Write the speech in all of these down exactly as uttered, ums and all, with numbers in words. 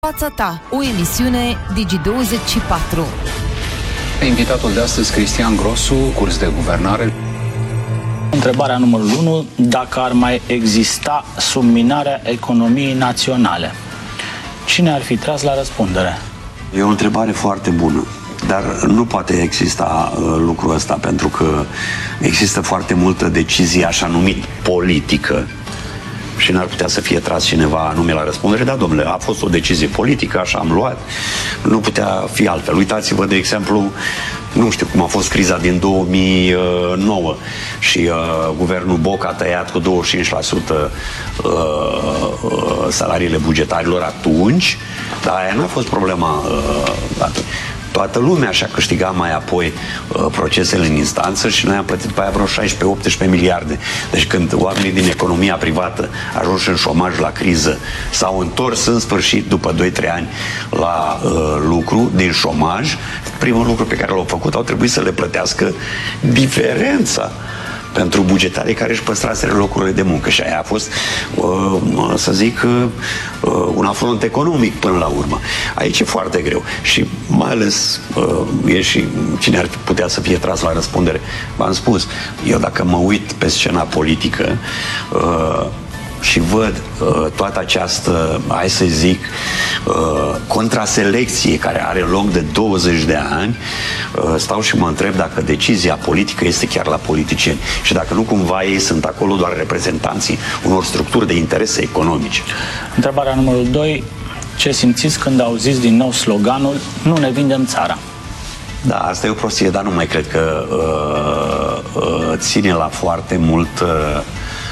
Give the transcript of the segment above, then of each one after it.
Fața ta, o emisiune Digi douăzeci și patru. Invitatul de astăzi, Cristian Grosu, curs de guvernare. Întrebarea numărul unu, dacă ar mai exista subminarea economiei naționale, cine ar fi tras la răspundere? E o întrebare foarte bună, dar nu poate exista uh, lucrul ăsta, pentru că există foarte multă decizie așa numit politică și n-ar putea să fie tras cineva anume la răspundere. Da, domnule, a fost o decizie politică, așa am luat, nu putea fi altfel. Uitați-vă, de exemplu, nu știu cum a fost criza din două mii nouă și uh, guvernul Boc a tăiat cu douăzeci și cinci la sută uh, uh, salariile bugetarilor atunci, dar aia n-a fost problema uh, atunci. Toată lumea și-a câștigat mai apoi uh, procesele în instanță și noi am plătit pe aia vreo șaisprezece optsprezece miliarde. Deci când oamenii din economia privată ajunși în șomaj la criză s-au întors în sfârșit după doi trei ani la uh, lucru din șomaj, primul lucru pe care l-au făcut, au trebuit să le plătească diferența pentru bugetarii care își păstraseră locurile de muncă. Și aia a fost, uh, să zic, uh, un afront economic până la urmă. Aici e foarte greu. Și mai ales uh, e și cine ar putea să fie tras la răspundere. V-am spus, eu dacă mă uit pe scena politică uh, și văd uh, toată această, hai să zic, uh, contraselecție care are loc de douăzeci de ani, uh, stau și mă întreb dacă decizia politică este chiar la politicieni și dacă nu cumva ei sunt acolo doar reprezentanții unor structuri de interese economice. Întrebarea numărul doi, ce simțiți când auziți din nou sloganul "Nu ne vindem țara"? Da, asta e o prostie, dar nu mai cred că uh, uh, ține la foarte mult uh,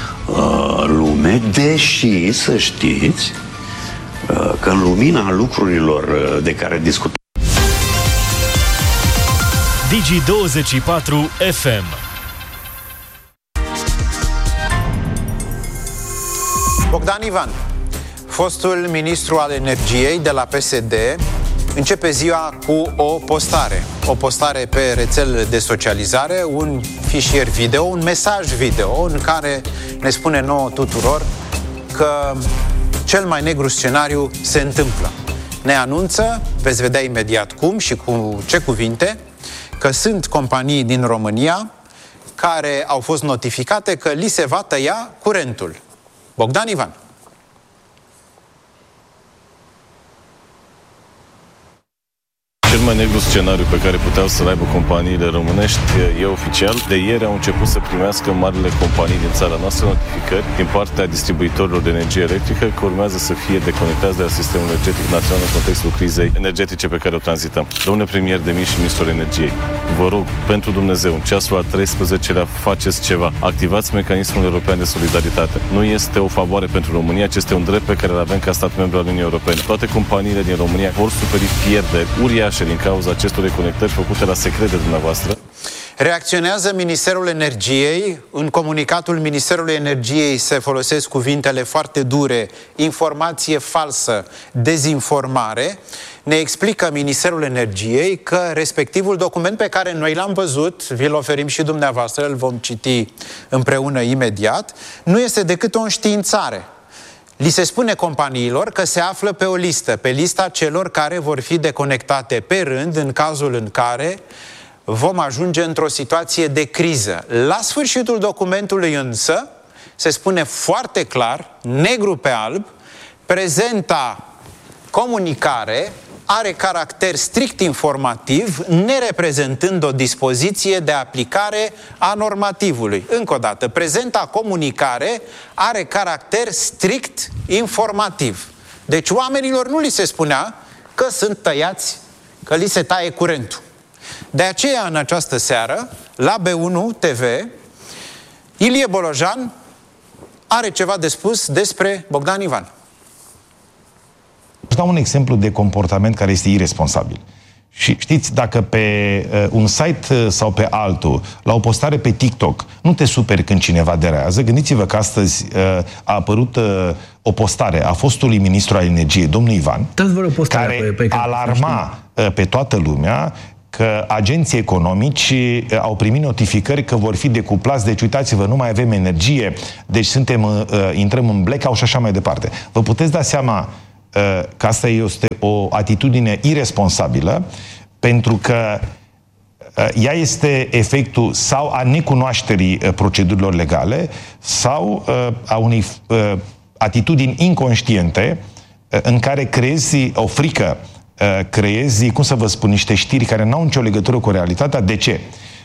lume, deși să știți că în lumina lucrurilor de care discutăm Digi douăzeci și patru F M. Bogdan Ivan, fostul ministru al energiei de la P S D, începe ziua cu o postare. O postare pe rețelele de socializare, un fișier video, un mesaj video în care ne spune nouă tuturor că cel mai negru scenariu se întâmplă. Ne anunță, veți vedea imediat cum și cu ce cuvinte, că sunt companii din România care au fost notificate că li se va tăia curentul. Bogdan Ivan. Cel mai negru scenariu pe care puteau să-l aibă companiile românești e oficial. De ieri au început să primească marile companii din țara noastră notificări din partea distribuitorilor de energie electrică că urmează să fie deconectați de la sistemul energetic național în contextul crizei energetice pe care o tranzităm. Domnule premier Demis și ministrul energiei, vă rog, pentru Dumnezeu, în ceasul al treisprezecelea faceți ceva. Activați mecanismul european de solidaritate. Nu este o favoare pentru România, ci este un drept pe care îl avem ca stat membru al Uniunii Europene. Toate companiile din România vor suferi pierderi uriașe din cauza acestor reconectări făcute la secret de dumneavoastră. Reacționează Ministerul Energiei. În comunicatul Ministerului Energiei se folosesc cuvintele foarte dure: informație falsă, dezinformare. Ne explică Ministerul Energiei că respectivul document pe care noi l-am văzut, vi-l oferim și dumneavoastră, îl vom citi împreună imediat, nu este decât o înștiințare. Li se spune companiilor că se află pe o listă, pe lista celor care vor fi deconectate pe rând în cazul în care vom ajunge într-o situație de criză. La sfârșitul documentului însă se spune foarte clar, negru pe alb, prezenta comunicare are caracter strict informativ, nereprezentând o dispoziție de aplicare a normativului. Încă o dată, prezenta comunicare are caracter strict informativ. Deci oamenilor nu li se spunea că sunt tăiați, că li se taie curentul. De aceea, în această seară, la B unu T V, Ilie Bolojan are ceva de spus despre Bogdan Ivan. Îți dau un exemplu de comportament care este iresponsabil. Și știți, dacă pe uh, un site uh, sau pe altul, la o postare pe TikTok, nu te superi când cineva derează, gândiți-vă că astăzi uh, a apărut uh, o postare a fostului ministru al energiei, domnul Ivan, care pe, pe alarma uh, pe toată lumea că agenții economici uh, au primit notificări că vor fi decuplați, deci uitați-vă, nu mai avem energie, deci suntem, uh, intrăm în blackout și așa mai departe. Vă puteți da seama că asta este o atitudine irresponsabilă, pentru că ea este efectul sau a necunoașterii procedurilor legale sau a unei atitudini inconștiente în care creezi o frică, creezi, cum să vă spun, niște știri care n-au nicio legătură cu realitatea. De ce?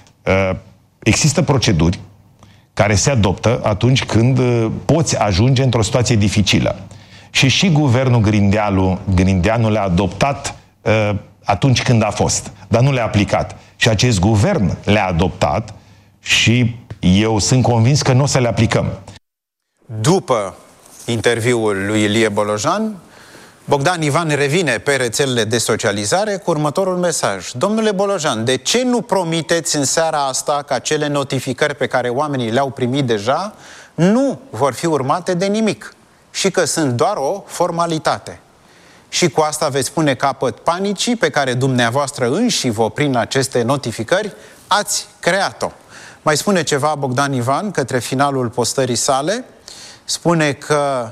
Există proceduri care se adoptă atunci când poți ajunge într-o situație dificilă. Și și guvernul Grindeanu, Grindeanu le-a adoptat uh, atunci când a fost, dar nu le-a aplicat. Și acest guvern le-a adoptat și eu sunt convins că nu o să le aplicăm. După interviul lui Ilie Bolojan, Bogdan Ivan revine pe rețelele de socializare cu următorul mesaj. Domnule Bolojan, de ce nu promiteți în seara asta că acele notificări pe care oamenii le-au primit deja nu vor fi urmate de nimic și că sunt doar o formalitate? Și cu asta veți pune capăt panicii pe care dumneavoastră înși vă, prin aceste notificări, ați creat-o. Mai spune ceva Bogdan Ivan către finalul postării sale. Spune că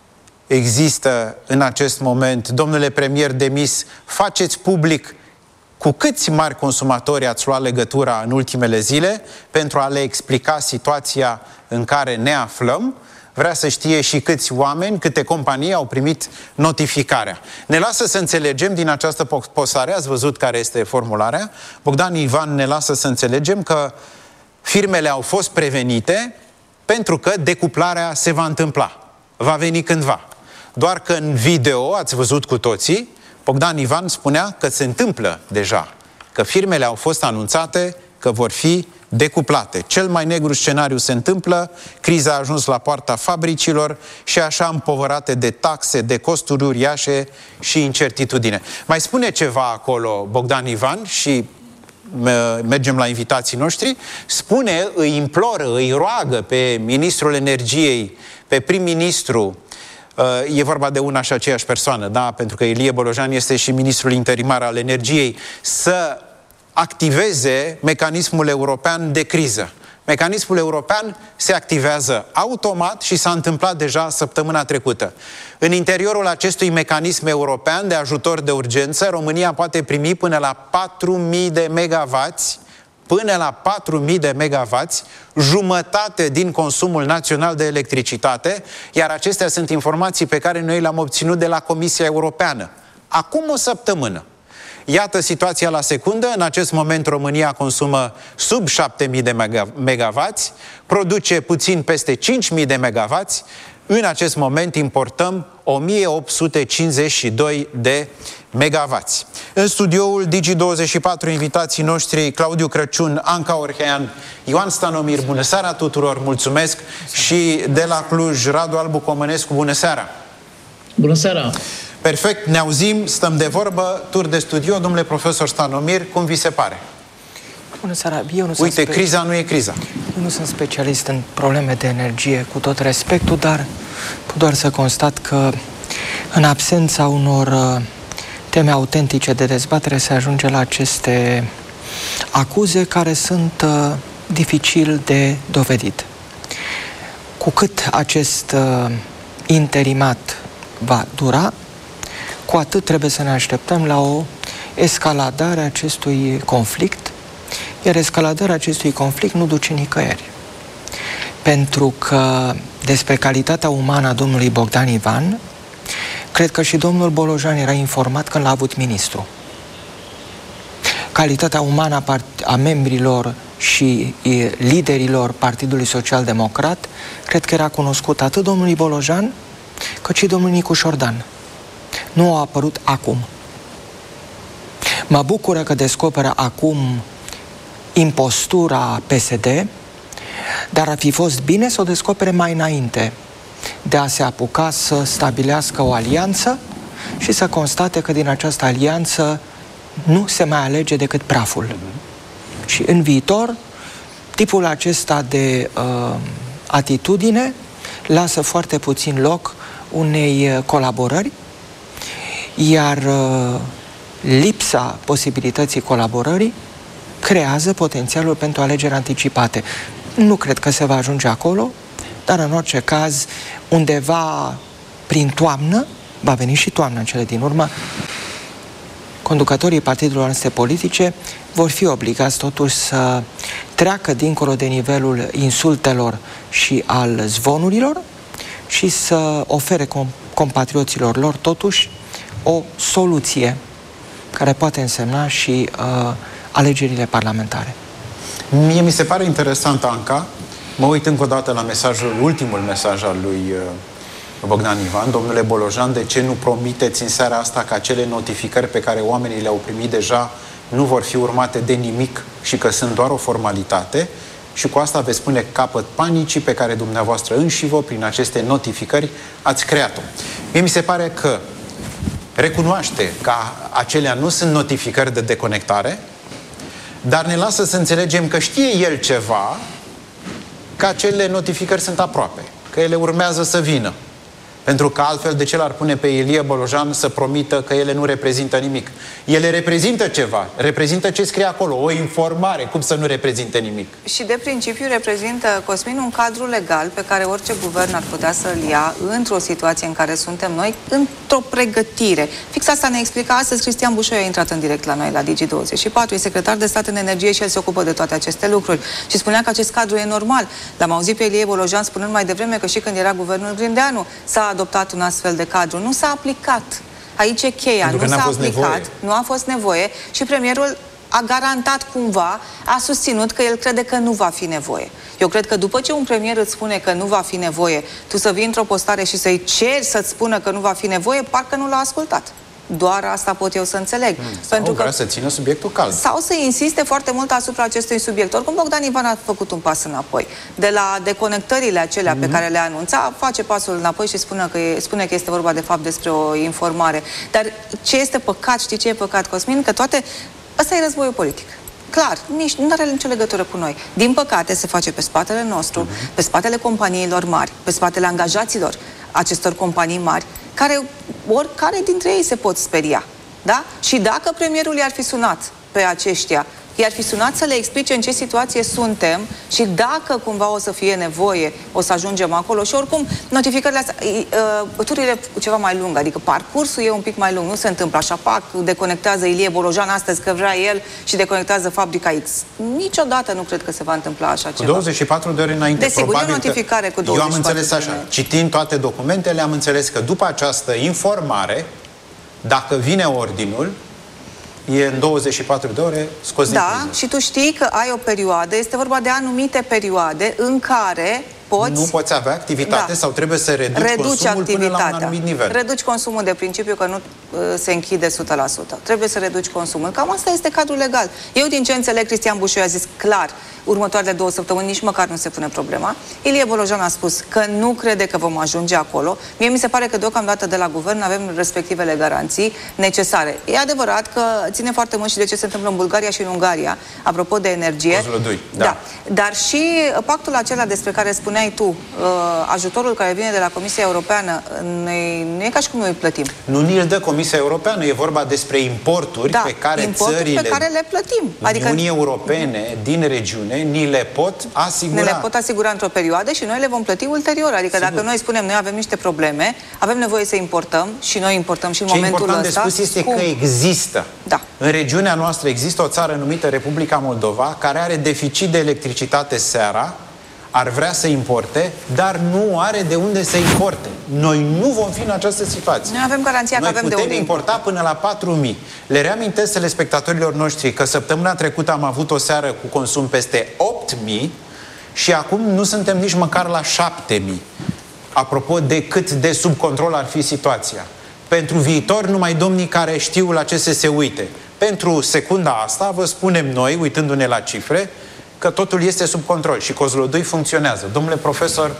există în acest moment, domnule premier demis, faceți public cu câți mari consumatori ați luat legătura în ultimele zile pentru a le explica situația în care ne aflăm. Vrea să știe și câți oameni, câte companii au primit notificarea. Ne lasă să înțelegem din această postare, ați văzut care este formularea, Bogdan Ivan ne lasă să înțelegem că firmele au fost prevenite pentru că decuplarea se va întâmpla. Va veni cândva. Doar că în video, ați văzut cu toții, Bogdan Ivan spunea că se întâmplă deja, că firmele au fost anunțate că vor fi decuplate. Cel mai negru scenariu se întâmplă, criza a ajuns la poarta fabricilor și așa împovărate de taxe, de costuri uriașe și incertitudine. Mai spune ceva acolo Bogdan Ivan și mergem la invitații noștri, spune, îi imploră, îi roagă pe ministrul energiei, pe prim-ministru, e vorba de una și aceeași persoană, da? Pentru că Ilie Bolojan este și ministrul interimar al energiei, să activeze mecanismul european de criză. Mecanismul european se activează automat și s-a întâmplat deja săptămâna trecută. În interiorul acestui mecanism european de ajutor de urgență, România poate primi până la patru mii de megavați, până la patru mii de megavați, jumătate din consumul național de electricitate, iar acestea sunt informații pe care noi le-am obținut de la Comisia Europeană. Acum o săptămână. Iată situația la secundă. În acest moment România consumă sub șapte mii de megavați, produce puțin peste cinci mii de megavați. În acest moment importăm o mie opt sute cincizeci și doi de megavați. În studioul Digi douăzeci și patru, invitații noștri Claudiu Crăciun, Anca Orhean, Ioan Stanomir, bună seara tuturor, mulțumesc, și de la Cluj, Radu Albu Comănescu, bună seara. Bună seara. Perfect, ne auzim, stăm de vorbă, tur de studio. Domnule profesor Stanomir, cum vi se pare? Bună seara. Eu nu Uite, sunt criza nu e criza. Eu nu sunt specialist în probleme de energie, cu tot respectul, dar pot doar să constat că în absența unor teme autentice de dezbatere se ajunge la aceste acuze care sunt uh, dificil de dovedit. Cu cât acest uh, interimat va dura, cu atât trebuie să ne așteptăm la o escaladare a acestui conflict, iar escaladarea acestui conflict nu duce nicăieri. Pentru că despre calitatea umană a domnului Bogdan Ivan, cred că și domnul Bolojan era informat când l-a avut ministru. Calitatea umană a, part- a membrilor și e, liderilor Partidului Social Democrat, cred că era cunoscut atât domnului Bolojan, cât și domnul Nicu Șordan. Nu a apărut acum. Mă bucură că descoperă acum impostura P S D, dar ar fi fost bine să o descopere mai înainte de a se apuca să stabilească o alianță și să constate că din această alianță nu se mai alege decât praful. Mm-hmm. Și în viitor, tipul acesta de uh, atitudine lasă foarte puțin loc unei colaborări, iar uh, lipsa posibilității colaborării creează potențialul pentru alegeri anticipate. Nu cred că se va ajunge acolo, dar în orice caz, undeva prin toamnă, va veni și toamna în cele din urmă, conducătorii partidelor noastre politice vor fi obligați totuși să treacă dincolo de nivelul insultelor și al zvonurilor și să ofere com- compatrioților lor totuși o soluție care poate însemna și uh, alegerile parlamentare. Mie mi se pare interesant, Anca, mă uit încă o dată la mesajul, ultimul mesaj al lui uh, Bogdan Ivan. Domnule Bolojan, de ce nu promiteți în seara asta că acele notificări pe care oamenii le-au primit deja nu vor fi urmate de nimic și că sunt doar o formalitate? Și cu asta veți pune capăt panicii pe care dumneavoastră înși vă, prin aceste notificări, ați creat-o. Mie mi se pare că recunoaște că acelea nu sunt notificări de deconectare, dar ne lasă să înțelegem că știe el ceva, că acele notificări sunt aproape, că ele urmează să vină. Pentru că altfel de ce l-ar pune pe Ilie Bolojan să promită că ele nu reprezintă nimic? Ele reprezintă ceva, reprezintă ce scrie acolo, o informare, cum să nu reprezinte nimic? Și de principiu reprezintă, Cosmin, un cadru legal pe care orice guvern ar putea să-l ia într-o situație în care suntem noi, într-o pregătire. Fix asta ne explica astăzi Cristian Bușoi, a intrat în direct la noi la Digi douăzeci și patru, e secretar de stat în energie și el se ocupă de toate aceste lucruri. Și spunea că acest cadru e normal. L-am auzit pe Ilie Bolojan spunând mai devreme că și când era guvernul Grindeanu s-a adoptat un astfel de cadru. Nu s-a aplicat. Aici e cheia. Nu s-a aplicat, nu a fost nevoie și premierul a garantat cumva, a susținut că el crede că nu va fi nevoie. Eu cred că după ce un premier îți spune că nu va fi nevoie, tu să vii într-o postare și să-i ceri să-ți spună că nu va fi nevoie, parcă nu l-a ascultat. Doar asta pot eu să înțeleg. Hmm. Pentru că vrea să țină subiectul cald. Sau să insiste foarte mult asupra acestui subiect. Oricum, Bogdan Ivan a făcut un pas înapoi. De la deconectările acelea hmm. pe care le anunța, face pasul înapoi și spune că, e, spune că este vorba de fapt despre o informare. Dar ce este păcat, știi ce e păcat, Cosmin? Că toate... Ăsta e războiul politic. Clar, nici nu are nicio legătură cu noi. Din păcate, se face pe spatele nostru, uh-huh. pe spatele companiilor mari, pe spatele angajaților acestor companii mari, care oricare dintre ei se pot speria. Da? Și dacă premierul i-ar fi sunat pe aceștia, i-ar fi sunat să le explice în ce situație suntem și dacă cumva o să fie nevoie, o să ajungem acolo. Și oricum, notificările astea, uh, turile ceva mai lung, adică parcursul e un pic mai lung, nu se întâmplă așa, pac, deconectează Ilie Bolojan astăzi că vrea el și deconectează fabrica X. Niciodată nu cred că se va întâmpla așa ceva. Cu douăzeci și patru de ore înainte. Desigur, e notificare cu douăzeci și patru. Eu am înțeles așa, citind toate documentele, am înțeles că după această informare, dacă vine ordinul, e în douăzeci și patru de ore scos din Da, priză. și tu știi că ai o perioadă, este vorba de anumite perioade în care poți... Nu poți avea activitate da. sau trebuie să reduci, reduci consumul până la un anumit nivel. Reduci consumul de principiu că nu uh, se închide o sută la sută. Trebuie să reduci consumul. Cam asta este cadrul legal. Eu din ce înțeleg, Cristian Bușoi a zis clar, următoarele două săptămâni nici măcar nu se pune problema. Ilie Bolojan a spus că nu crede că vom ajunge acolo. Mie mi se pare că deocamdată de la guvern avem respectivele garanții necesare. E adevărat că ține foarte mult și de ce se întâmplă în Bulgaria și în Ungaria, apropo de energie. Kozlodui, da. da. Dar și pactul acela despre care spuneai tu, uh, ajutorul care vine de la Comisia Europeană, noi, nu e ca și cum noi îl plătim. Nu ni-l dă Comisia Europeană, e vorba despre importuri da, pe care importuri țările pe care le plătim. Adică Uniunii Europene din regiune ni le pot asigura. Ne le pot asigura într-o perioadă și noi le vom plăti ulterior. Adică Sigur. dacă noi spunem, noi avem niște probleme, avem nevoie să importăm și noi importăm și în Ce momentul ăsta... Ce important de spus este cum? că există. Da. În regiunea noastră există o țară numită Republica Moldova, care are deficit de electricitate seara, ar vrea să importe, dar nu are de unde să importe. Noi nu vom fi în această situație. Noi avem garanția Noi că avem de unde importa până la patru mii. Le reamintesc telespectatorilor noștri că săptămâna trecută am avut o seară cu consum peste opt mii și acum nu suntem nici măcar la șapte mii. Apropo de cât de sub control ar fi situația. Pentru viitor, numai domnii care știu la ce să se uite. Pentru secunda asta, vă spunem noi, uitându-ne la cifre, că totul este sub control și Kozlodui funcționează. Domnule profesor,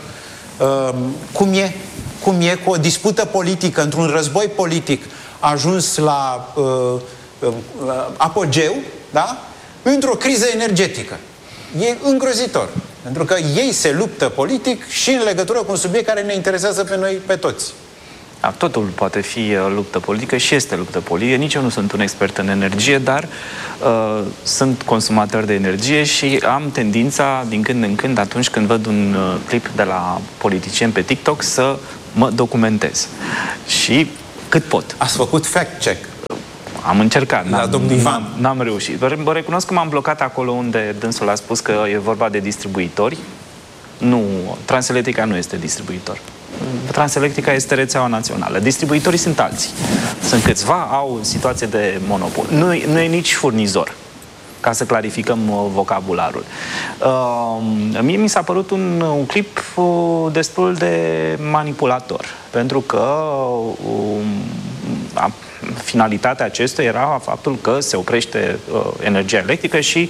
cum e, cum e cu o dispută politică, într-un război politic ajuns la uh, uh, apogeu, da? Într-o criză energetică. E îngrozitor. Pentru că ei se luptă politic și în legătură cu un subiect care ne interesează pe noi, pe toți. Da, totul poate fi uh, luptă politică și este luptă politică. Nici eu nu sunt un expert în energie, dar uh, sunt consumator de energie și am tendința, din când în când, atunci când văd un uh, clip de la politicieni pe TikTok, să mă documentez. Și cât pot. Ați făcut fact-check? Am încercat, la domnul Ivan. N-am reușit. Vă recunosc că m-am blocat acolo unde dânsul a spus că e vorba de distribuitori. Nu, Transelectrica nu este distribuitor. Transelectrica este rețeaua națională. Distribuitorii sunt alții. Sunt câțiva, au situație de monopol. Nu, nu e nici furnizor, ca să clarificăm uh, vocabularul. Uh, mie mi s-a părut un, un clip uh, destul de manipulator, pentru că uh, a, finalitatea acestuia era faptul că se oprește uh, energia electrică și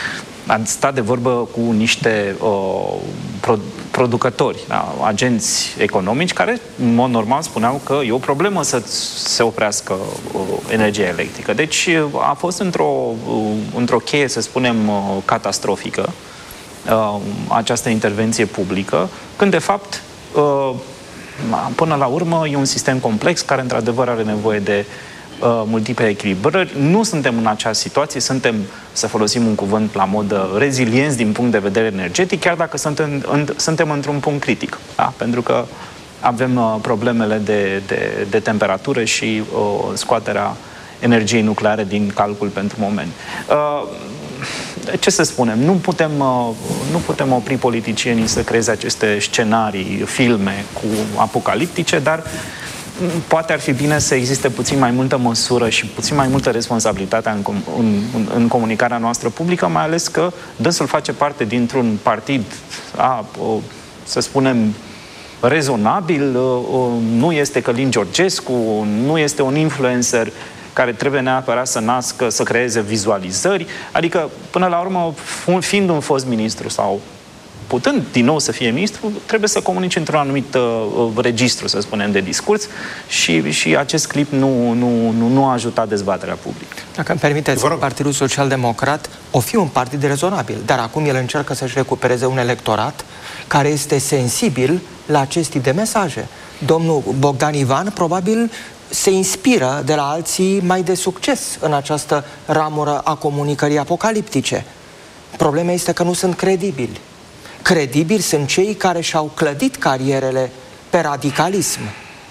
a stat de vorbă cu niște uh, pro producători, da, agenți economici, care, în mod normal, spuneau că e o problemă să se oprească uh, energia electrică. Deci a fost într-o uh, într-o cheie, să spunem, uh, catastrofică uh, această intervenție publică, când, de fapt, uh, până la urmă, e un sistem complex care, într-adevăr, are nevoie de uh, multiple echilibrări. Nu suntem în acea situație, suntem, să folosim un cuvânt la modă, rezilienți din punct de vedere energetic, chiar dacă suntem, în, suntem într-un punct critic. Da? Pentru că avem uh, problemele de, de, de temperatură și uh, scoaterea energiei nucleare din calcul pentru moment. Uh, Ce să spunem? Nu putem, nu putem opri politicienii să creeze aceste scenarii, filme cu apocaliptice, dar poate ar fi bine să existe puțin mai multă măsură și puțin mai multă responsabilitate în, în, în comunicarea noastră publică, mai ales că dânsul face parte dintr-un partid, a, să spunem, rezonabil, nu este Călin Georgescu, nu este un influencer care trebuie neapărat să nască, să creeze vizualizări. Adică, până la urmă, fiind un fost ministru sau putând din nou să fie ministru, trebuie să comunice într-un anumit uh, registru, să spunem, de discurs și, și acest clip nu, nu, nu, nu a ajutat dezbaterea publică. Dacă îmi permiteți, Partidul Social Democrat o fi un partid rezonabil, dar acum el încearcă să-și recupereze un electorat care este sensibil la acest tip de mesaje. Domnul Bogdan Ivan probabil se inspiră de la alții mai de succes în această ramură a comunicării apocaliptice. Problema este că nu sunt credibili. Credibili sunt cei care și-au clădit carierele pe radicalism.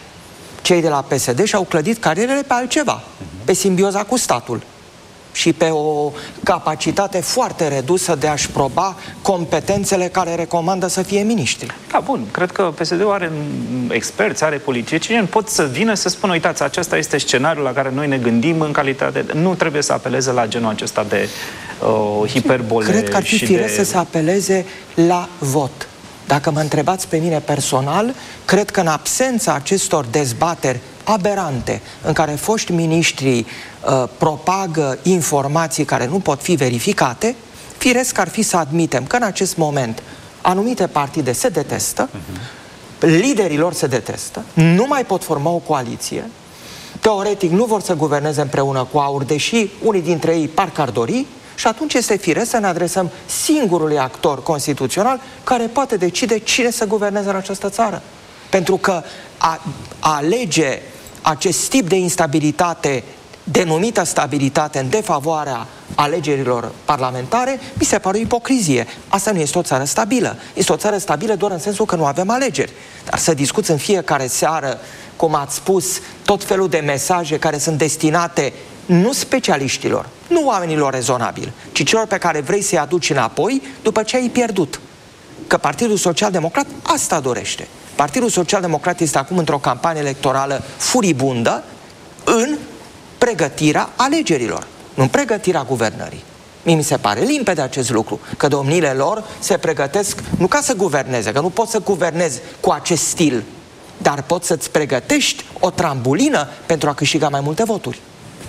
Cei de la P S D și-au clădit carierele pe altceva, pe simbioza cu statul și pe o capacitate foarte redusă de a-și proba competențele care recomandă să fie miniștri. Da, bun. Cred că P S D-ul are experți, are politicieni, pot să vină să spună, uitați, acesta este scenariul la care noi ne gândim în calitate de... Nu trebuie să apeleze la genul acesta de uh, hiperbole. Cred că ar fi firesc de... să se apeleze la vot. Dacă mă întrebați pe mine personal, cred că în absența acestor dezbateri aberante, în care foști miniștri uh, propagă informații care nu pot fi verificate, firesc ar fi să admitem că în acest moment anumite partide se detestă, uh-huh. liderii lor se detestă, nu mai pot forma o coaliție, teoretic nu vor să guverneze împreună cu AUR, deși unii dintre ei parcă ar dori, și atunci este firesc să ne adresăm singurului actor constituțional care poate decide cine să guverneze în această țară. Pentru că a, a alege acest tip de instabilitate denumită stabilitate în defavoarea alegerilor parlamentare, mi se pare o ipocrizie. Asta nu este o țară stabilă. Este o țară stabilă doar în sensul că nu avem alegeri. Dar să discuți în fiecare seară, cum ați spus, tot felul de mesaje care sunt destinate nu specialiștilor, nu oamenilor rezonabili, ci celor pe care vrei să-i aduci înapoi după ce ai pierdut. Că Partidul Social Democrat asta dorește. Partidul Social Democrat este acum într-o campanie electorală furibundă în pregătirea alegerilor, nu în pregătirea guvernării. Mie mi se pare limpede acest lucru, că domniile lor se pregătesc nu ca să guverneze, că nu poți să guvernezi cu acest stil, dar poți să-ți pregătești o trambulină pentru a câștiga mai multe voturi.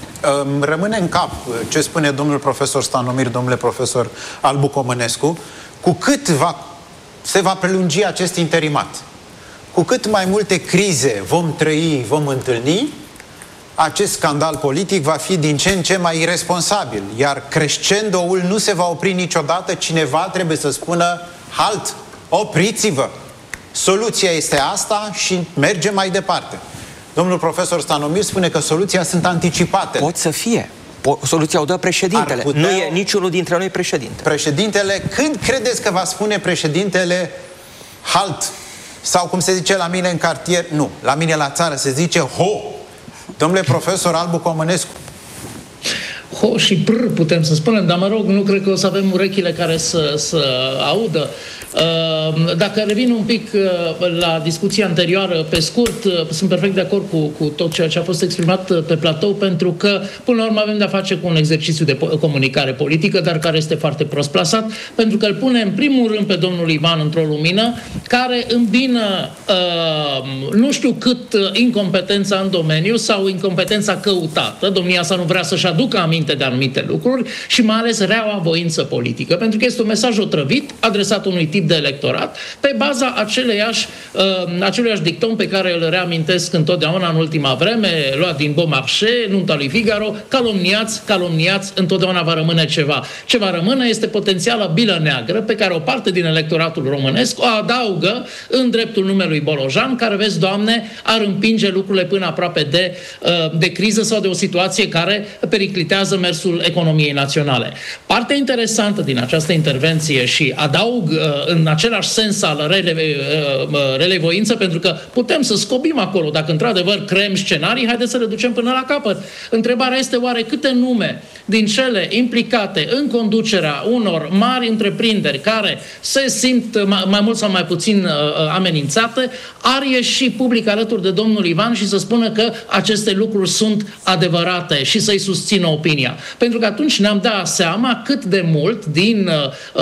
Rămâne în cap ce spune domnul profesor Stanomir, domnule profesor Albu Comănescu, cu cât va, se va prelungi acest interimat, cu cât mai multe crize vom trăi, vom întâlni, acest scandal politic va fi din ce în ce mai irresponsabil, iar crescendoul nu se va opri niciodată, cineva trebuie să spună halt, opriți-vă, soluția este asta și mergem mai departe. Domnul profesor Stanomir spune că soluția sunt anticipate. Pot să fie. Po soluția o dă președintele. Nu e niciunul dintre noi președinte. Președintele, când credeți că va spune președintele halt? Sau cum se zice la mine în cartier, nu, la mine la țară se zice ho! Domnule profesor Albu Comănescu. Ho și prr, putem să spunem, dar mă rog, nu cred că o să avem urechile care să, să audă. Dacă revin un pic la discuția anterioară, pe scurt, sunt perfect de acord cu, cu tot ceea ce a fost exprimat pe platou, pentru că, până la urmă, avem de-a face cu un exercițiu de comunicare politică, dar care este foarte prost plasat, pentru că îl pune în primul rând pe domnul Ivan într-o lumină care îmbină nu știu cât incompetența în domeniu sau incompetența căutată, domnia sa nu vrea să-și aducă aminte de anumite lucruri, și mai ales reaua voință politică, pentru că este un mesaj otrăvit adresat unui tip de electorat pe baza aceleiași, uh, aceluiași dicton pe care îl reamintesc întotdeauna în ultima vreme, luat din Beaumarchais, Nunta lui Figaro: calomniați, calomniați, întotdeauna va rămâne ceva. Ce va rămâne este potențiala bilă neagră pe care o parte din electoratul românesc o adaugă în dreptul numelui Bolojan, care, vezi, Doamne, ar împinge lucrurile până aproape de, uh, de criză sau de o situație care periclitează mersul economiei naționale. Partea interesantă din această intervenție, și adaug uh, în același sens al rele, uh, relevoință, pentru că putem să scobim acolo, dacă într-adevăr creăm scenarii, haideți să le ducem până la capăt. Întrebarea este oare câte nume din cele implicate în conducerea unor mari întreprinderi care se simt mai, mai mult sau mai puțin uh, amenințate, ar ieși public alături de domnul Ivan și să spună că aceste lucruri sunt adevărate și să-i susțină opinia. Pentru că atunci ne-am dat seama cât de mult din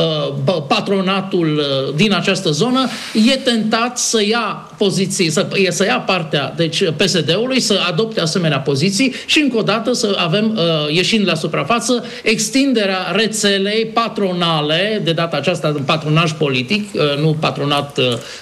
uh, patronatul uh, din această zonă e tentat să ia poziții, să, să ia partea, deci P S D-ului, să adopte asemenea poziții și încă o dată să avem, uh, ieșind la suprafață, extinderea rețelei patronale, de data aceasta în patronaj politic, uh, nu patronat uh,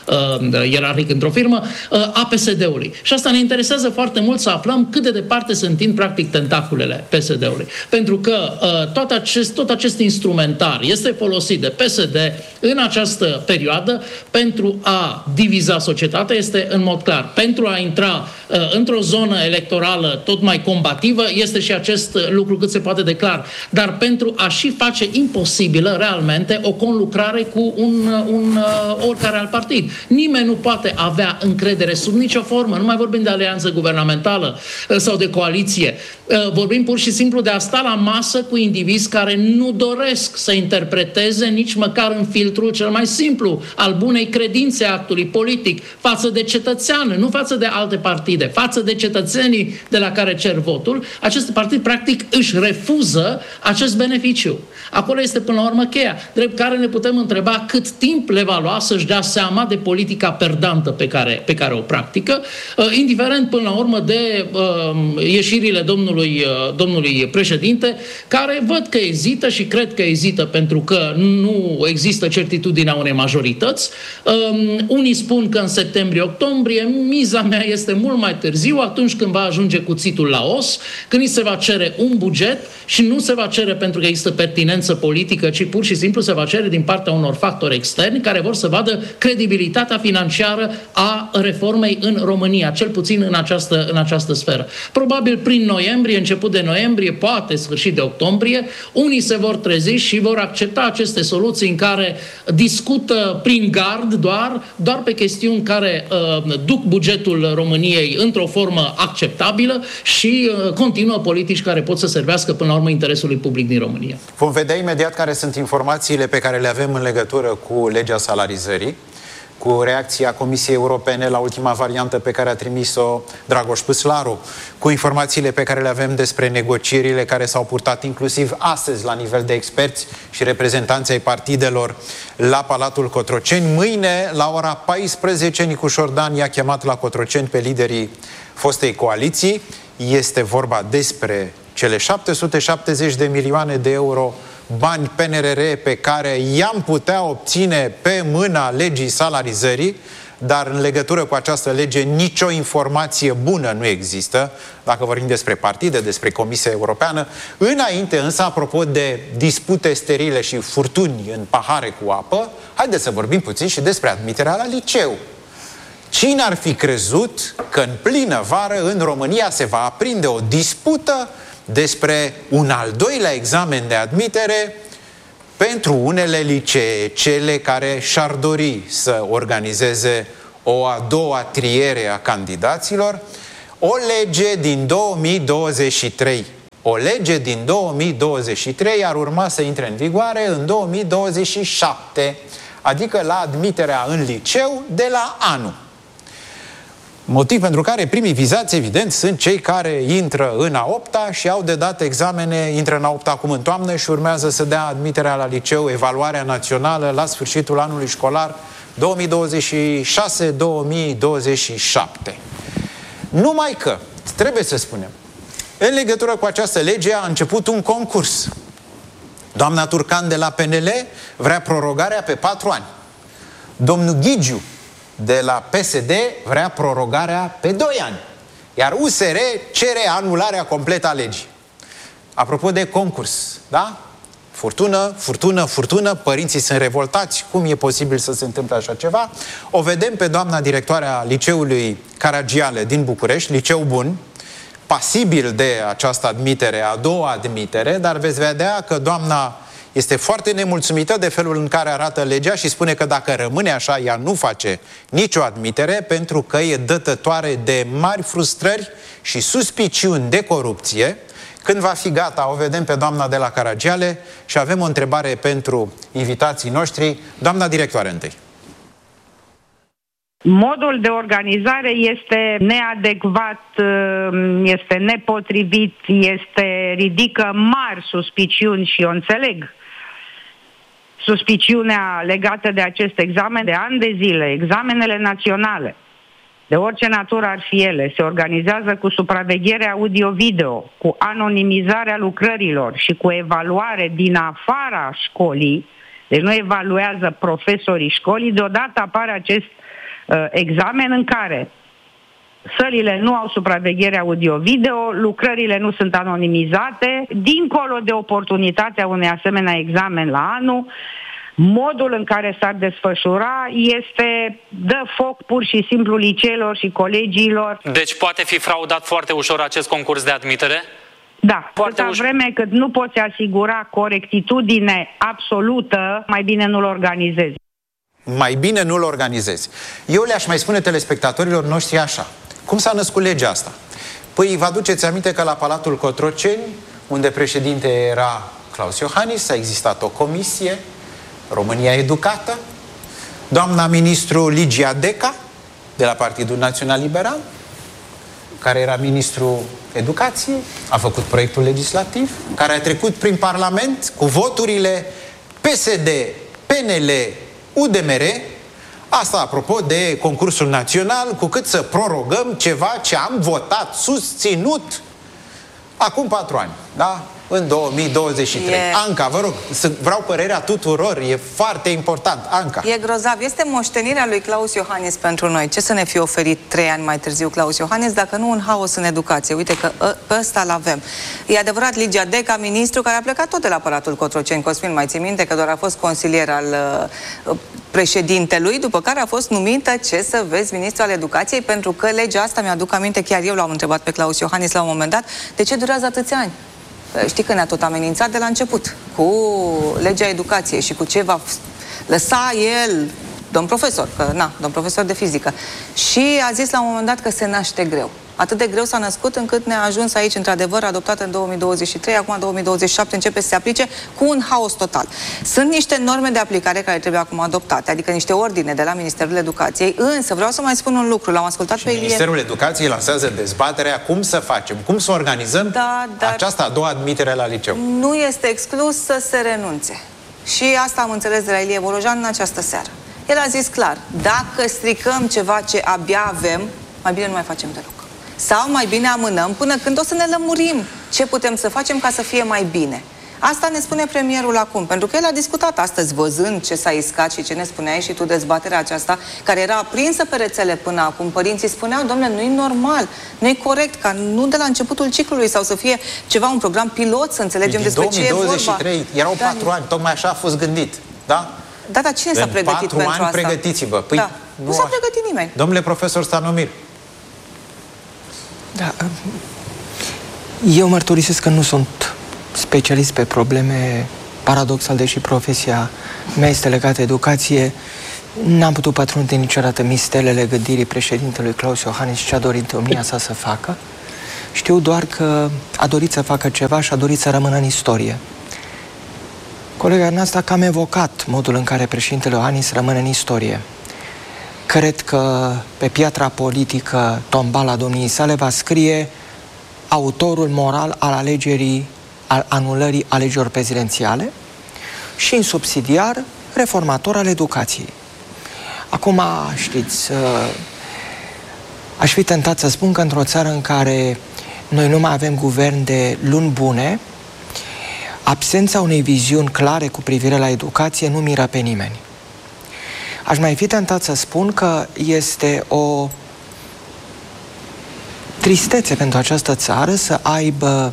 uh, ierarhic într-o firmă, uh, a P S D-ului. Și asta ne interesează foarte mult să aflăm cât de departe se întind practic tentaculele P S D-ului. Pentru că uh, tot, acest, tot acest instrumentar este folosit de P S D în această perioadă pentru a diviza societatea, este în mod clar. Pentru a intra uh, într-o zonă electorală tot mai combativă, este și acest lucru cât se poate de clar. Dar pentru a și face imposibilă realmente o conlucrare cu un, un uh, oricare alt partid. Nimeni nu poate avea încredere sub nicio formă, nu mai vorbim de alianță guvernamentală uh, sau de coaliție. Uh, vorbim pur și simplu de a sta la masă cu indivizi care nu doresc să interpreteze nici măcar în filtrul cel mai simplu al bunei credințe a actului politic față de cetățean, nu față de alte partide, față de cetățenii de la care cer votul. Acest partid practic își refuză acest beneficiu. Acolo este până la urmă cheia, drept care ne putem întreba cât timp le va lua să-și dea seama de politica perdantă pe care, pe care o practică, indiferent până la urmă de uh, ieșirile domnului, uh, domnului președinte, care văd că ezită și cred că ezită pentru că nu există certitudinea unei majorități. Um, unii spun că în septembrie-octombrie, miza mea este mult mai târziu, atunci când va ajunge cuțitul la os, când îi se va cere un buget și nu se va cere pentru că există pertinență politică, ci pur și simplu se va cere din partea unor factori externi care vor să vadă credibilitatea financiară a reformei în România, cel puțin în această, în această sferă. Probabil prin noiembrie, început de noiembrie, poate sfârșit de octombrie, unii se vor trezi și vor accepta aceste soluții în care discută prin gard doar, doar pe chestiuni care uh, duc bugetul României într-o formă acceptabilă și uh, continuă politici care pot să servească până la urmă interesului public din România. Vom vedea imediat care sunt informațiile pe care le avem în legătură cu legea salarizării, cu reacția Comisiei Europene la ultima variantă pe care a trimis-o Dragoș Păslaru, cu informațiile pe care le avem despre negocierile care s-au purtat inclusiv astăzi la nivel de experți și reprezentanți ai partidelor la Palatul Cotroceni. Mâine, la ora paisprezece, Nicu Șordan i-a chemat la Cotroceni pe liderii fostei coaliții. Este vorba despre cele șapte sute șaptezeci de milioane de euro bani P N R R pe care i-am putea obține pe mâna legii salarizării, dar în legătură cu această lege nicio informație bună nu există, dacă vorbim despre partide, despre Comisia Europeană. Înainte însă, apropo de dispute sterile și furtuni în pahare cu apă, haideți să vorbim puțin și despre admiterea la liceu. Cine ar fi crezut că în plină vară în România se va aprinde o dispută despre un al doilea examen de admitere pentru unele licee, cele care și-ar dori să organizeze o a doua triere a candidaților, o lege din două mii douăzeci și trei. O lege din două mii douăzeci și trei ar urma să intre în vigoare în două mii douăzeci și șapte, adică la admiterea în liceu de la anul. Motiv pentru care primii vizați, evident, sunt cei care intră în a opta și au de dat examene, intră în a opta acum în toamnă și urmează să dea admiterea la liceu, evaluarea națională la sfârșitul anului școlar două mii douăzeci și șase două mii douăzeci și șapte. Numai că, trebuie să spunem, în legătură cu această lege a început un concurs. Doamna Turcan de la P N L vrea prorogarea pe patru ani. Domnul Ghigiu de la P S D vrea prorogarea pe doi ani. Iar U S R cere anularea completă a legii. Apropo de concurs, da? Furtună, furtună, furtună, părinții sunt revoltați, cum e posibil să se întâmple așa ceva? O vedem pe doamna directoarea liceului Caragiale din București, liceu bun, pasibil de această admitere, a doua admitere, dar veți vedea că doamna este foarte nemulțumită de felul în care arată legea și spune că dacă rămâne așa, ea nu face nicio admitere pentru că e dătătoare de mari frustrări și suspiciuni de corupție. Când va fi gata, o vedem pe doamna de la Caragiale și avem o întrebare pentru invitații noștri. Doamna directoare întâi. Modul de organizare este neadecvat, este nepotrivit, este ridică mari suspiciuni și eu înțeleg suspiciunea legată de acest examen de ani de zile. Examenele naționale, de orice natură ar fi ele, se organizează cu supraveghere audio-video, cu anonimizarea lucrărilor și cu evaluare din afara școlii, deci nu evaluează profesorii școlii. Deodată apare acest uh, examen în care sălile nu au supraveghere audio-video, lucrările nu sunt anonimizate, dincolo de oportunitatea unui asemenea examen la anul, modul în care s-ar desfășura este dă foc pur și simplu liceelor și colegiilor. Deci poate fi fraudat foarte ușor acest concurs de admitere? Da, foarte atâta vreme cât nu poți asigura corectitudine absolută, mai bine nu-l organizezi. Mai bine nu-l organizezi. Eu le-aș mai spune telespectatorilor noștri așa. Cum s-a născut legea asta? Păi vă aduceți aminte că la Palatul Cotroceni, unde președinte era Claus Iohannis, a existat o comisie, România Educată, doamna ministru Ligia Deca, de la Partidul Național Liberal, care era ministru Educației, a făcut proiectul legislativ, care a trecut prin Parlament cu voturile P S D, P N L, U D M R. Asta apropo de concursul național, cu cât să prorogăm ceva ce am votat, susținut acum patru ani, da? În două mii douăzeci și trei. E... Anca, vă rog, vreau părerea tuturor, e foarte important. Anca. E grozav. Este moștenirea lui Claus Iohannis pentru noi. Ce să ne fi oferit trei ani mai târziu Claus Iohannis, dacă nu un haos în educație? Uite că pe ăsta l-avem. E adevărat, Ligia Deca, ministru, care a plecat tot de la Palatul Cotroceni. Cosmin, mai ții minte că doar a fost consilier al uh, președintelui, după care a fost numită, ce să vezi, ministru al educației, pentru că legea asta, mi-aduc aminte, chiar eu l-am întrebat pe Claus Iohannis la un moment dat, de ce durează atâția ani? Știi că ne-a tot amenințat de la început cu legea educației și cu ce va lăsa el, domn profesor, că na, domn profesor de fizică. Și a zis la un moment dat că se naște greu. Atât de greu s-a născut încât ne-a ajuns aici, într-adevăr, adoptat în două mii douăzeci și trei, acum în două mii douăzeci și șapte începe să se aplice cu un haos total. Sunt niște norme de aplicare care trebuie acum adoptate, adică niște ordine de la Ministerul Educației, însă vreau să mai spun un lucru, l-am ascultat și pe Ilie. Ministerul Educației lansează dezbaterea cum să facem, cum să organizăm da, dar această a doua admitere la liceu. Nu este exclus să se renunțe. Și asta am înțeles de la Ilie Bolojan în această seară. El a zis clar, dacă stricăm ceva ce abia avem, mai bine nu mai facem deloc. Sau mai bine amânăm până când o să ne lămurim ce putem să facem ca să fie mai bine. Asta ne spune premierul acum, pentru că el a discutat astăzi, văzând ce s-a iscat și ce ne spuneai și tu, dezbaterea aceasta, care era aprinsă pe rețele până acum. Părinții spuneau, domnule, nu e normal, nu e corect, ca nu de la începutul ciclului sau să fie ceva, un program pilot, să înțelegem despre ce e vorba. două mii douăzeci și trei, erau da, patru ani, tocmai așa a fost gândit, da? Da, dar cine s-a pregătit pentru patru ani asta? Pregătiți-vă. Păi, da. Nu, nu s-a pregătit nimeni. Domnule profesor Stanomir. Da. Eu mărturisesc că nu sunt specialist pe probleme, paradoxal, deși profesia mea este legată de educație. N-am putut pătrunde niciodată mistelele gândirii președintelui Klaus Iohannis și ce a dorit domnia sa să facă. Știu doar că a dorit să facă ceva și a dorit să rămână în istorie. Colega noastră a cam evocat modul în care președintele Iohannis rămâne în istorie. Cred că pe piatra politică tombala domniei sale va scrie autorul moral al alegerii, al anulării alegerilor prezidențiale și, în subsidiar, reformator al educației. Acum, știți, aș fi tentat să spun că într-o țară în care noi nu mai avem guvern de luni bune, absența unei viziuni clare cu privire la educație nu miră pe nimeni. Aș mai fi tentat să spun că este o tristețe pentru această țară să aibă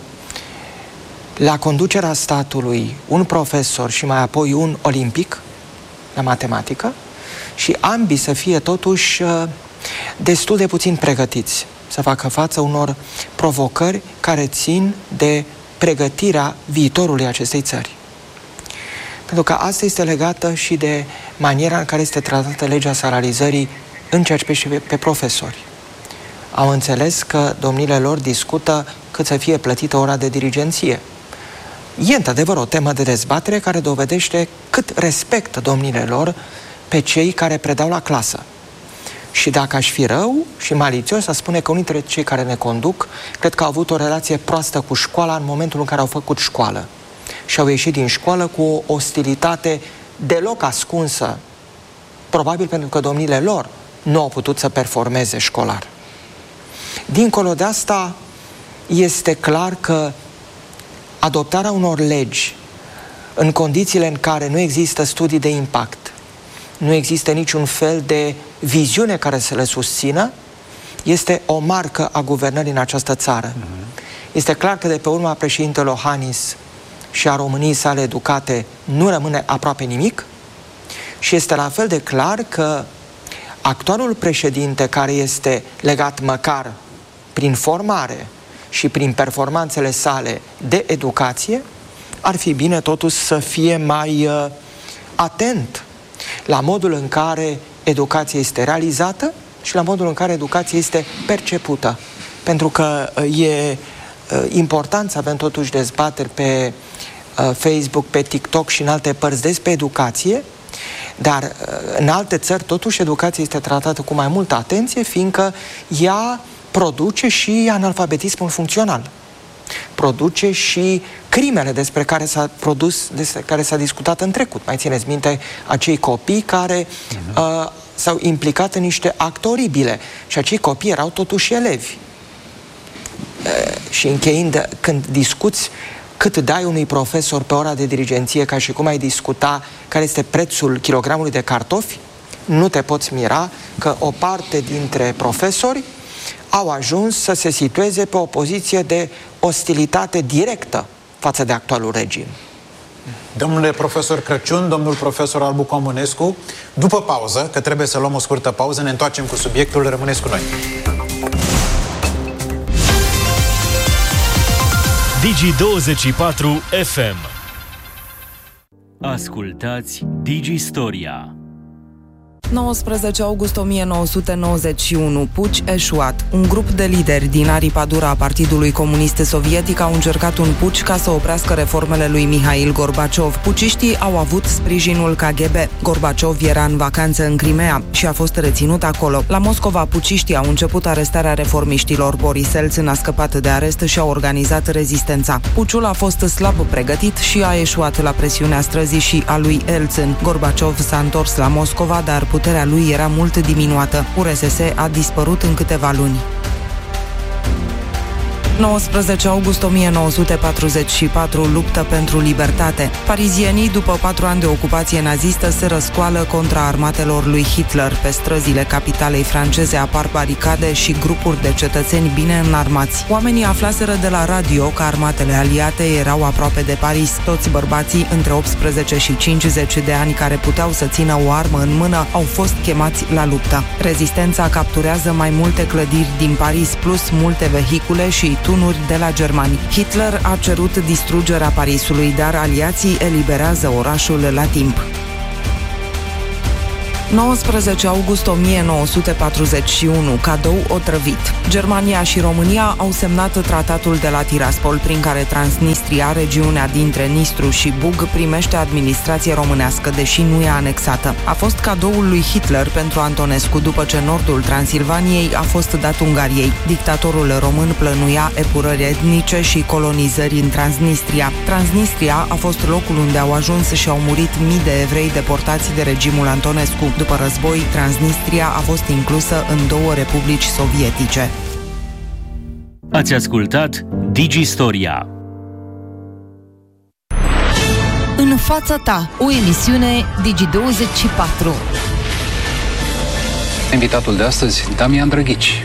la conducerea statului un profesor și mai apoi un olimpic la matematică și ambii să fie totuși destul de puțin pregătiți să facă față unor provocări care țin de pregătirea viitorului acestei țări. Pentru că asta este legată și de maniera în care este tratată legea salarizării în ceea ce privește pe profesori. Au înțeles că domnile lor discută cât să fie plătită ora de dirigenție. E într-adevăr o temă de dezbatere care dovedește cât respectă domnile lor pe cei care predau la clasă. Și dacă aș fi rău și malițios, să spune că unii dintre cei care ne conduc cred că au avut o relație proastă cu școala în momentul în care au făcut școală. Și au ieșit din școală cu o ostilitate deloc ascunsă, probabil pentru că domnile lor nu au putut să performeze școlar. Dincolo de asta, este clar că adoptarea unor legi în condițiile în care nu există studii de impact, nu există niciun fel de viziune care să le susțină, este o marcă a guvernării în această țară. Uh-huh. Este clar că de pe urma președintelui Iohannis și a României sale educate nu rămâne aproape nimic și este la fel de clar că actualul președinte, care este legat măcar prin formare și prin performanțele sale de educație, ar fi bine totuși să fie mai uh, atent la modul în care educația este realizată și la modul în care educația este percepută. Pentru că uh, e uh, important să avem totuși dezbateri pe uh, Facebook, pe TikTok și în alte părți despre educație, dar uh, în alte țări totuși educația este tratată cu mai multă atenție, fiindcă ea produce și analfabetismul funcțional. Produce și crimele despre care s-a produs, despre care s-a discutat în trecut. Mai țineți minte acei copii care uh-huh. uh, s-au implicat în niște acte oribile și acei copii erau totuși elevi. Uh, și încheind, când discuți cât dai unui profesor pe ora de dirigenție, ca și cum ai discuta care este prețul kilogramului de cartofi, nu te poți mira că o parte dintre profesori au ajuns să se situeze pe o poziție de ostilitate directă față de actualul regim. Domnule profesor Crăciun, domnul profesor Albu Comănescu, după pauză, că trebuie să luăm o scurtă pauză, ne întoarcem cu subiectul, rămâneți cu noi. Digi douăzeci și patru F M. Ascultați Digi Storia. nouăsprezece august o mie nouă sute nouăzeci și unu, puci eșuat. Un grup de lideri din aripa dură a Partidului Comunist Sovietic au încercat un puci ca să oprească reformele lui Mihail Gorbaciov. Puciștii au avut sprijinul K G B. Gorbaciov era în vacanță în Crimea și a fost reținut acolo. La Moscova, puciștii au început arestarea reformiștilor. Boris Elțin a scăpat de arest și a organizat rezistența. Puciul a fost slab pregătit și a eșuat la presiunea străzii și a lui Elțin. Gorbaciov s-a întors la Moscova, dar puterea lui era mult diminuată. U R S S a dispărut în câteva luni. nouăsprezece august o mie nouă sute patruzeci și patru, luptă pentru libertate. Parizienii, după patru ani de ocupație nazistă, se răscoală contra armatelor lui Hitler. Pe străzile capitalei franceze apar baricade și grupuri de cetățeni bine înarmați. Oamenii aflaseră de la radio că armatele aliate erau aproape de Paris. Toți bărbații între optsprezece și cincizeci de ani care puteau să țină o armă în mână au fost chemați la luptă. Rezistența capturează mai multe clădiri din Paris, plus multe vehicule și tunuri de la germani. Hitler a cerut distrugerea Parisului, dar aliații eliberează orașul la timp. nouăsprezece august o mie nouă sute patruzeci și unu, cadou otrăvit. Germania și România au semnat tratatul de la Tiraspol, prin care Transnistria, regiunea dintre Nistru și Bug, primește administrație românească, deși nu e anexată. A fost cadoul lui Hitler pentru Antonescu, după ce nordul Transilvaniei a fost dat Ungariei. Dictatorul român plănuia epurări etnice și colonizări în Transnistria. Transnistria a fost locul unde au ajuns și au murit mii de evrei deportați de regimul Antonescu. După război, Transnistria a fost inclusă în două republici sovietice. Ați ascultat Digistoria. În fața ta, o emisiune Digi douăzeci și patru. Invitatul de astăzi, Damian Drăghici.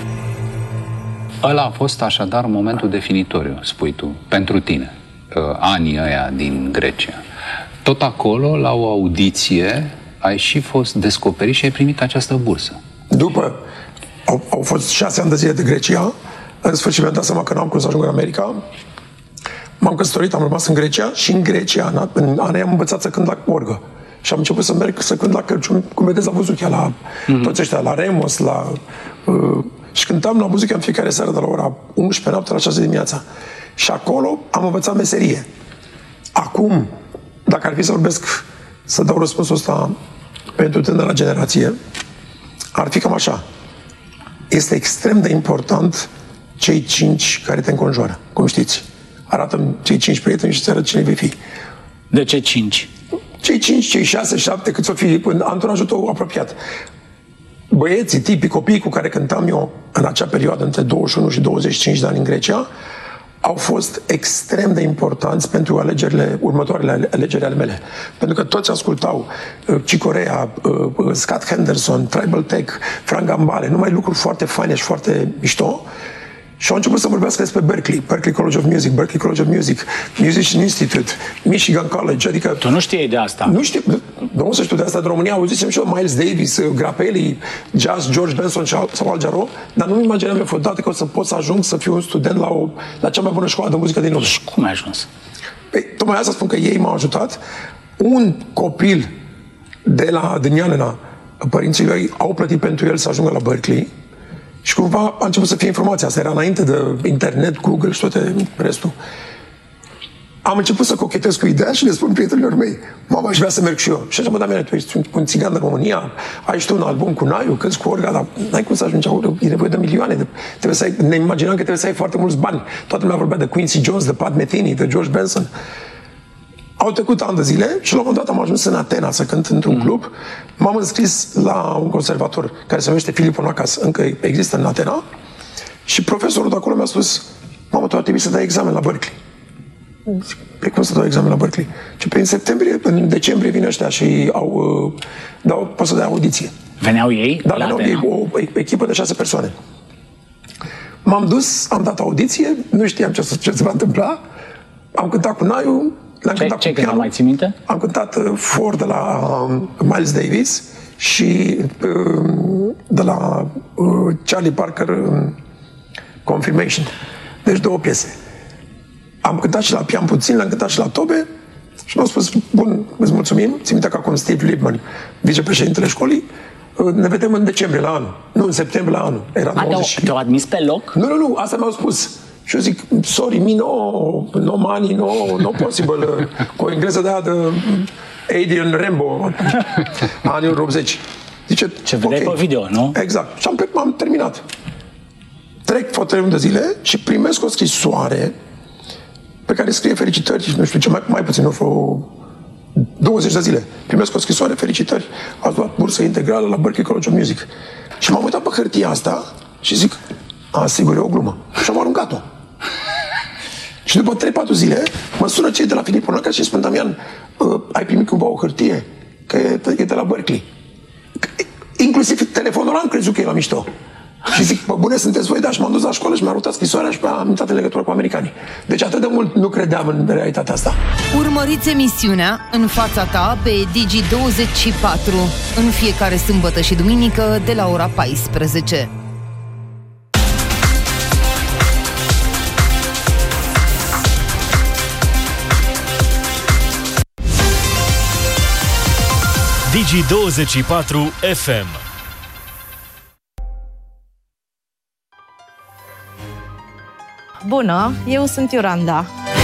Ăla a fost așadar momentul definitoriu, spui tu, pentru tine, anii ăia din Grecia. Tot acolo, la o audiție, ai și fost descoperit și ai primit această bursă. După, au, au fost șase ani de zile de Grecia, în sfârșit mi-am dat seama că n-am cum să ajung în America. M-am căsătorit, am rămas în Grecia și în Grecia, în anii am învățat să cânt la orgă. Și am început să merg să cânt la Crăciun, cum vedeți la Buzuchea, la mm-hmm. toți ăștia, la Remos, la... Uh, și cântam la Buzuchea în fiecare seară de la ora unsprezece noapte la șase dimineața. Și acolo am învățat meserie. Acum, dacă ar fi să vorbesc, să dau răspunsul ăsta pentru tânăra generație, ar fi cam așa. Este extrem de important cei cinci care te înconjoară, cum știți. Arată-mi cei cinci prieteni și îți arăt cine vei fi. De ce cinci? Cei cinci, cei șase, șapte, cât o fi în anturajul tău apropiat. Băieții, tipii, copiii cu care cântam eu în acea perioadă, între douăzeci și unu și douăzeci și cinci de ani în Grecia, au fost extrem de importanți pentru alegerile, următoarele alegeri ale mele. Pentru că toți ascultau uh, Chick Corea, uh, Scott Henderson, Tribal Tech, Frank Gambale, numai lucruri foarte faine și foarte mișto. Și au început să vorbească despre Berkeley, Berkeley College of Music, Berkeley College of Music, Musician Institute, Michigan College, adică... Tu nu știi de asta? Nu știu, nu să știu de asta, de România, auzisem și eu Miles Davis, Grappelli, Jazz, George Benson sau Al Jarreau, dar nu-mi imaginam eu vreodată că o să pot să ajung să fiu un student la, o, la cea mai bună școală de muzică din lume. Și cum ai ajuns? Păi, tocmai asta spun că ei m-au ajutat. Un copil de la Dânianena, părinții lui au plătit pentru el să ajungă la Berkeley. Și cumva a început să fie informația. Asta era înainte de internet, Google și toate restul. Am început să cochetez cu ideea și le spun prietenilor mei, mama, aș vrea să merg și eu. Și așa, mă, Damiane, tu ești un țigan de România, ai și tu un album cu Naiu, cânti cu orga, dar n-ai cum să ajungi acolo, e nevoie de milioane. De, trebuie să ai, ne imaginam că trebuie să ai foarte mulți bani. Toată lumea vorbea de Quincy Jones, de Pat Metheny, de George Benson. Au trecut ani de zile și la un moment dat am ajuns în Atena să cânt într-un mm. club. M-am înscris la un conservator care se numește Filip Onacas, încă există în Atena. Și profesorul de acolo mi-a spus, mamă, tu ar trebui să dai examen la Berkeley. Pe cum să dau examen la Berkeley? Și pe în septembrie, în decembrie vin ăștia și au, dau, pot să dai audiție. Veneau ei? Da, veneau ei, o echipă de șase persoane. M-am dus, am dat audiție, nu știam ce, ce se va întâmpla. Am cântat cu Naiu. Ce, ce cântat, mai ții minte? Am cântat uh, For de la um, Miles Davis și uh, de la uh, Charlie Parker, um, Confirmation. Deci două piese. Am cântat și la pian puțin, le-am cântat și la tobe și mi-au spus, bun, îți mulțumim. Țin minte că acum Steve Liebman, vicepreședintele școlii, uh, ne vedem în decembrie la anul. Nu, în septembrie la anul. Era nouăzeci. Te-au admis pe loc? Nu, nu, nu, asta mi-au spus. Și eu zic, sorry, me no, no money, no, no possible. Cu o engleză de aia de Adrian Rambo, anii optzeci. Zice, ce vedeai okay. Pe video, nu? Exact. Și am, am terminat. Trec foarte de zile și primesc o scrisoare pe care scrie felicitări, nu știu ce, mai, mai puțin, nu vreo douăzeci de zile. Primesc o scrisoare, felicitări, ați luat bursă integrală la Berklee College of Music. Și m-am uitat pe hârtia asta și zic, a, sigur, e o glumă. Și am aruncat-o. Și după trei patru zile, mă sună cei de la Filip Onacas și îmi spun, Damian, uh, ai primit cumva o hârtie? Că e, e de la Berkeley. Inclusiv telefonul ăla am crezut că e la mișto. Și zic, bă, bune, sunteți voi, da, și m-am dus la școală și mi-a arătat scrisoarea și am intrat în legătură cu americanii. Deci atât de mult nu credeam în realitatea asta. Urmăriți emisiunea În fața ta pe Digi douăzeci și patru în fiecare sâmbătă și duminică de la ora paisprezece. Digi douăzeci și patru F M. Bună, eu sunt Iuranda.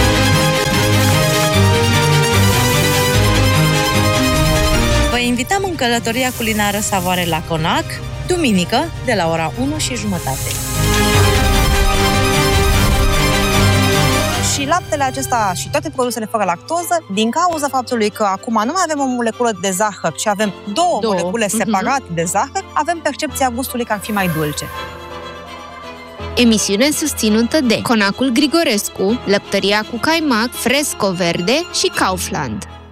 Vă invităm în călătoria culinară Savoare la Conac, duminică, de la ora unu și jumătate. Și laptele acesta și toate produsele fără lactoză, din cauza faptului că acum nu mai avem o moleculă de zahăr, ci avem două, două. molecule separate uh-huh. de zahăr, avem percepția gustului că ar fi mai dulce. Emisiune susținută de Conacul Grigorescu, Lăptăria cu Caimac, Fresco Verde și Kaufland.